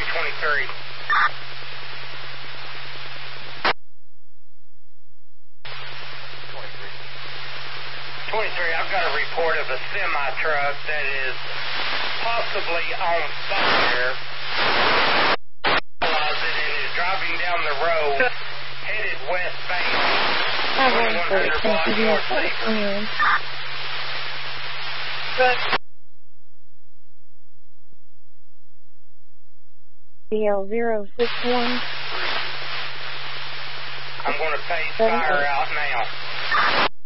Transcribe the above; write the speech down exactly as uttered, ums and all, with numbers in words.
twenty-three. twenty-three, I've got a report of a semi-truck that is possibly on fire. It is driving down the road, headed westbound, twenty-one hundred block north Seaford. B L zero six one. I'm going to phase fire out now.